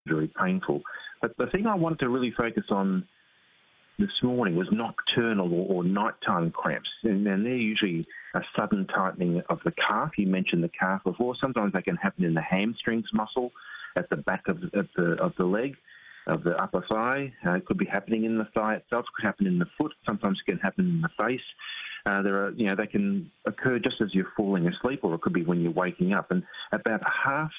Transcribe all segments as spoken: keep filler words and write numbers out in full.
very painful. But the thing I wanted to really focus on this morning was nocturnal or, or nighttime cramps, and, and they're usually a sudden tightening of the calf. You mentioned the calf before. Sometimes they can happen in the hamstrings muscle at the back of, of the of the leg, of the upper thigh. Uh, it could be happening in the thigh itself. It could happen in the foot. Sometimes it can happen in the face. Uh, there are, you know, they can occur just as you're falling asleep, or it could be when you're waking up. And about half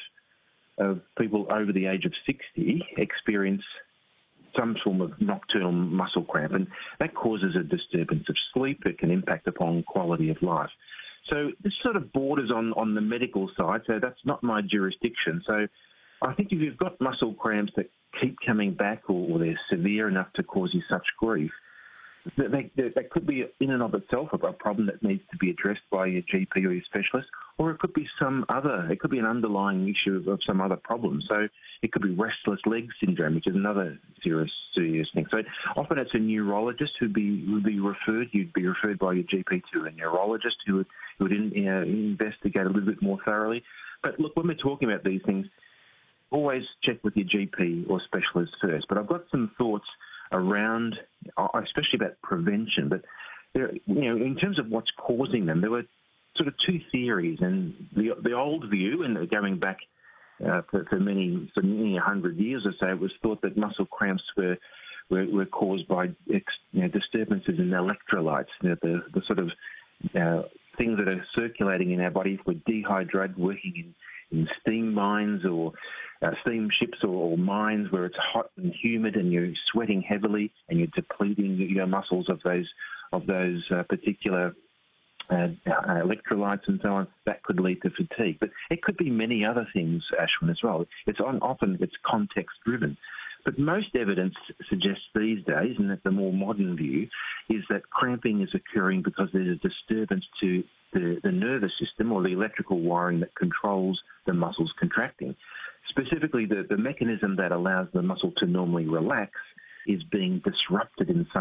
of people over the age of sixty experience some form of nocturnal muscle cramp, and that causes a disturbance of sleep. It can impact upon quality of life. So this sort of borders on, on the medical side, so that's not my jurisdiction. So I think if you've got muscle cramps that keep coming back, or, or they're severe enough to cause you such grief, that, they, that could be in and of itself a problem that needs to be addressed by your G P or your specialist, or it could be some other, it could be an underlying issue of, of some other problem. So it could be restless leg syndrome, which is another serious, serious thing. So often it's a neurologist who'd be, would be referred, you'd be referred by your G P to a neurologist who would, who would in, you know, investigate a little bit more thoroughly. But look, when we're talking about these things, always check with your G P or specialist first. But I've got some thoughts around, especially about prevention. But there, you know, in terms of what's causing them, there were sort of two theories, and the the old view, and going back uh, for, for many for many hundred years or so, it was thought that muscle cramps were were, were caused by ex, you know, disturbances in electrolytes, you know, the the sort of uh, things that are circulating in our body. If we're dehydrated, working in in steam mines or uh, steamships or, or mines where it's hot and humid and you're sweating heavily and you're depleting your muscles of those of those uh, particular uh, uh, electrolytes and so on, that could lead to fatigue. But it could be many other things, Ashwin, as well. It's on, often it's context-driven. But most evidence suggests these days, and that the more modern view, is that cramping is occurring because there's a disturbance to the, the nervous system or the electrical wiring that controls the muscles contracting. Specifically, the, the mechanism that allows the muscle to normally relax is being disrupted in some